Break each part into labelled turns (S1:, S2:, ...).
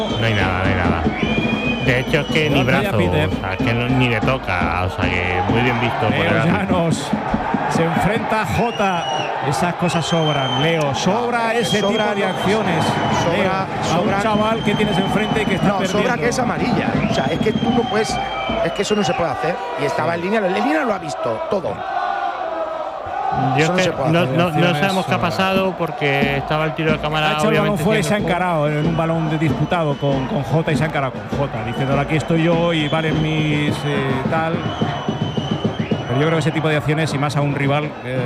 S1: No hay nada, no hay nada. De hecho es que ni brazo, o sea, que no, ni le toca, o sea que muy bien visto por el
S2: Llanos se enfrenta a Jota. Esas cosas sobran, Leo. Sobra ese tipo de acciones. Sobra a un chaval que tienes enfrente y que está perdiendo.
S3: Sobra que es amarilla. O sea, es que tú no puedes. Es que eso no se puede hacer. Y estaba en línea. En línea lo ha visto todo.
S1: Yo es que no sabemos qué ha pasado porque estaba el tiro de cámara.
S2: El balón fue y se ha encarado en un balón disputado con Jota y se ha encarado con Jota, diciendo aquí estoy yo y valen mis tal. Pero yo creo que ese tipo de acciones y más a un rival.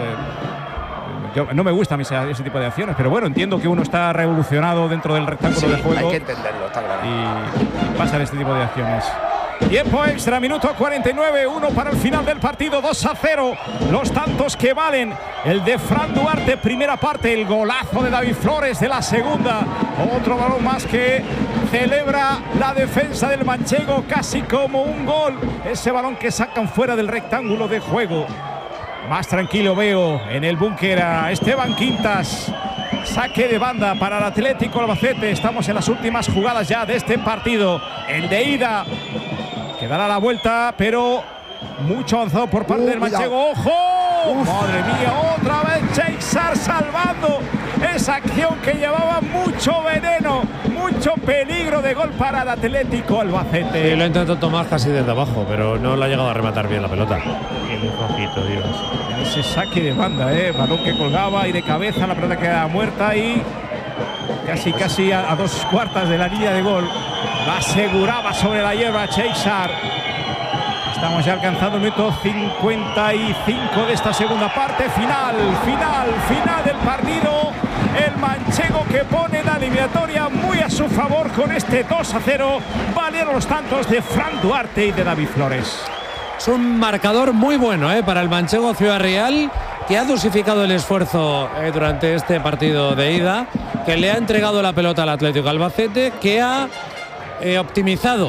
S2: No me gusta ese tipo de acciones, pero bueno, entiendo que uno está revolucionado dentro del rectángulo de juego.
S3: Hay que entenderlo, está claro.
S2: Y pasan este tipo de acciones. Tiempo extra, minuto 49, 1 para el final del partido, 2-0. Los tantos que valen. El de Fran Duarte, primera parte, el golazo de David Flores de la segunda. Otro balón más que celebra la defensa del manchego casi como un gol. Ese balón que sacan fuera del rectángulo de juego. Más tranquilo veo en el búnker a Esteban Quintas. Saque de banda para el Atlético Albacete. Estamos en las últimas jugadas ya de este partido. El de ida que dará la vuelta, pero mucho avanzado por parte del manchego. ¡Ojo! ¡Madre mía! Otra vez Cheixar salvando esa acción que llevaba mucho veneno, mucho peligro de gol para el Atlético Albacete.
S4: Sí, lo ha intentado tomar casi desde abajo, pero no le ha llegado a rematar bien la pelota.
S1: Muy flojito, Dios.
S2: En ese saque de banda, balón que colgaba y de cabeza, la pelota queda muerta y casi a 2/4 de la línea de gol. La aseguraba sobre la hierba Cheixar. Estamos ya alcanzando el minuto 55 de esta segunda parte. Final del partido. El manchego que pone la eliminatoria muy a su favor con este 2-0. Valieron los tantos de Fran Duarte y de David Flores.
S4: Es un marcador muy bueno para el manchego Ciudad Real, que ha dosificado el esfuerzo durante este partido de ida, que le ha entregado la pelota al Atlético Albacete, que ha optimizado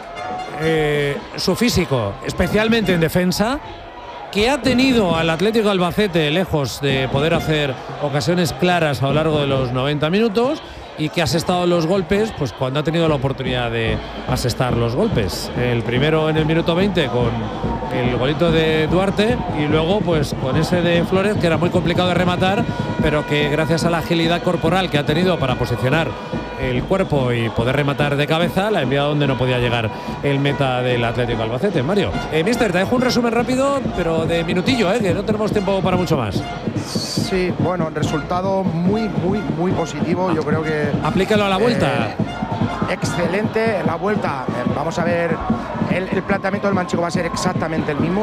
S4: su físico, especialmente en defensa, que ha tenido al Atlético Albacete lejos de poder hacer ocasiones claras a lo largo de los 90 minutos y que ha asestado los golpes pues cuando ha tenido la oportunidad de asestar los golpes. El primero en el minuto 20 con el golito de Duarte y luego pues con ese de Flores, que era muy complicado de rematar, pero que gracias a la agilidad corporal que ha tenido para posicionar el cuerpo y poder rematar de cabeza, la ha enviado donde no podía llegar el meta del Atlético Albacete. Mario, mister, te dejo un resumen rápido, pero de minutillo, que no tenemos tiempo para mucho más.
S3: Sí, bueno, resultado muy positivo. Yo creo que
S4: aplícalo a la vuelta.
S3: Excelente la vuelta. Vamos a ver, el planteamiento del manchego va a ser exactamente el mismo.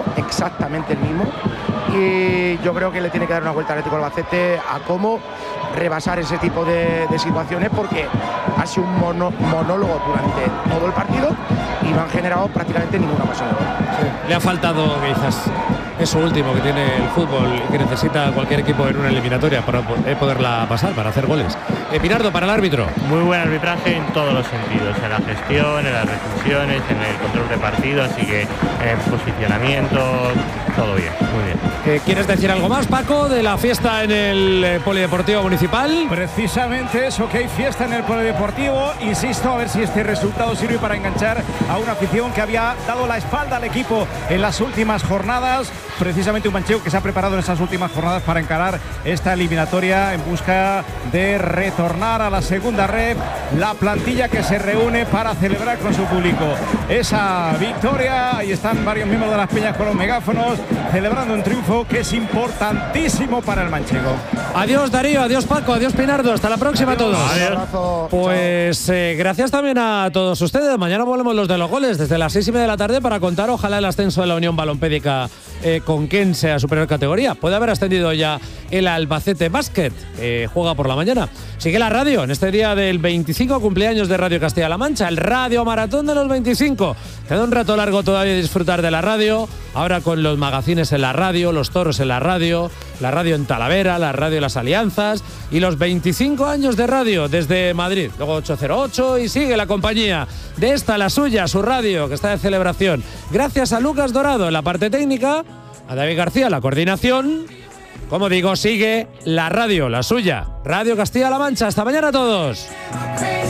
S3: Y yo creo que le tiene que dar una vuelta al Atlético Albacete a cómo rebasar ese tipo de situaciones, porque ha sido un monólogo durante todo el partido y no han generado prácticamente ninguna ocasión de gol.
S4: Sí. Le ha faltado quizás eso último que tiene el fútbol y que necesita cualquier equipo en una eliminatoria para poderla pasar, para hacer goles. Pinardo, para el árbitro.
S1: Muy buen arbitraje en todos los sentidos, en la gestión, en las decisiones, en el control de partido, así que en posicionamiento, todo bien, muy bien.
S4: ¿Quieres decir algo más, Paco, de la fiesta en el Polideportivo Municipal?
S2: Precisamente eso, que hay fiesta en el Polideportivo. Insisto, a ver si este resultado sirve para enganchar a una afición que había dado la espalda al equipo en las últimas jornadas. Precisamente un manchego que se ha preparado en esas últimas jornadas para encarar esta eliminatoria en busca de retornar a la segunda red. La plantilla que se reúne para celebrar con su público esa victoria. Ahí están varios miembros de las peñas con los megáfonos celebrando un triunfo que es importantísimo para el manchego.
S4: Adiós Darío, adiós Paco, adiós Pinardo, hasta la próxima a todos.
S1: Adiós.
S4: Pues gracias también a todos ustedes. Mañana volvemos los de los goles desde las 6:30 de la tarde para contar ojalá el ascenso de la Unión Balompédica con quien sea superior categoría. Puede haber ascendido ya el Albacete Basket, juega por la mañana. Sigue la radio en este día del 25 cumpleaños de Radio Castilla-La Mancha, el Radio Maratón de los 25. Queda un rato largo todavía disfrutar de la radio, ahora con los magazines en la radio, los toros en la radio en Talavera, la radio Las Alianzas y los 25 años de radio desde Madrid. Luego 808 y sigue la compañía de esta, la suya, su radio, que está de celebración. Gracias a Lucas Dorado en la parte técnica, a David García la coordinación. Como digo, sigue la radio, la suya, Radio Castilla-La Mancha. Hasta mañana a todos.